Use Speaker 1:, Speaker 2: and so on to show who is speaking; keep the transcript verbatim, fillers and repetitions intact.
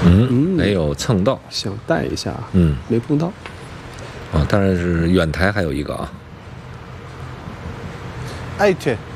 Speaker 1: 嗯，
Speaker 2: 嗯
Speaker 1: 没有蹭到，
Speaker 2: 想带一下，
Speaker 1: 嗯，
Speaker 2: 没碰到。
Speaker 1: 啊，当然是远台还有一个啊。
Speaker 3: 爱切。